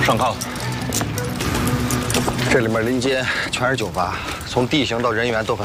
上炕。这里面临街全是酒吧，从地形到人员都很